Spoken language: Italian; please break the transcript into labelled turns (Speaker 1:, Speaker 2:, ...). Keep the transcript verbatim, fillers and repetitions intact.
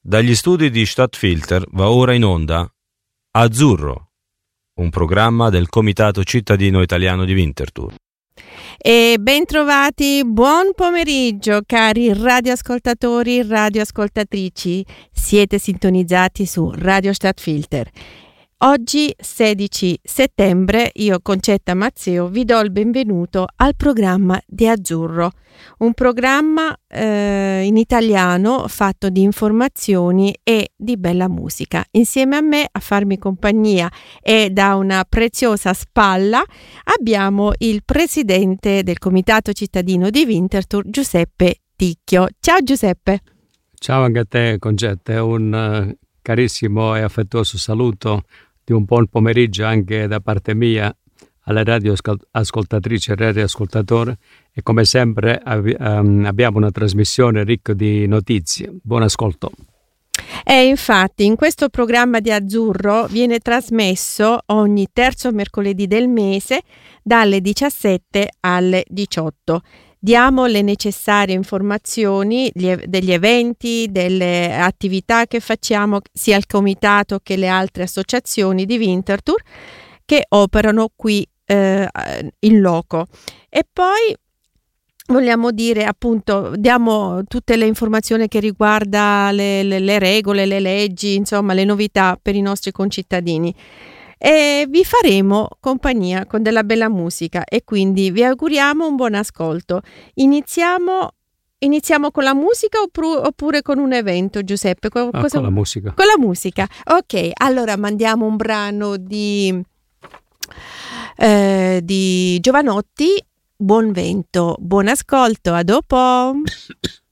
Speaker 1: Dagli studi di Stadtfilter va ora in onda Azzurro, un programma del Comitato Cittadino Italiano di Winterthur.
Speaker 2: E ben trovati, buon pomeriggio cari radioascoltatori, radioascoltatrici. Siete sintonizzati su Radio Stadtfilter. Oggi sedici settembre io, Concetta Mazzeo, vi do il benvenuto al programma di Azzurro, un programma eh, in italiano fatto di informazioni e di bella musica. Insieme a me a farmi compagnia e da una preziosa spalla abbiamo il presidente del Comitato Cittadino di Winterthur, Giuseppe Ticchio. Ciao Giuseppe.
Speaker 3: Ciao anche a te Concetta, un uh, carissimo e affettuoso saluto di un buon pomeriggio anche da parte mia alle radioascoltatrici e radioascoltatori, e come sempre av- um, abbiamo una trasmissione ricca di notizie. Buon ascolto.
Speaker 2: E infatti in questo programma di Azzurro viene trasmesso ogni terzo mercoledì del mese dalle diciassette alle diciotto. Diamo le necessarie informazioni degli eventi, delle attività che facciamo sia il comitato che le altre associazioni di Winterthur che operano qui eh, in loco. E poi vogliamo dire, appunto, diamo tutte le informazioni che riguarda le, le, le regole, le leggi, insomma le novità per i nostri concittadini. E vi faremo compagnia con della bella musica e quindi vi auguriamo un buon ascolto. Iniziamo, iniziamo con la musica oppure, oppure con un evento, Giuseppe? Co-
Speaker 3: ah,
Speaker 2: cosa...
Speaker 3: Con la musica.
Speaker 2: Con la musica. Ok, allora mandiamo un brano di, eh, di Giovanotti. Buon vento, buon ascolto, a dopo.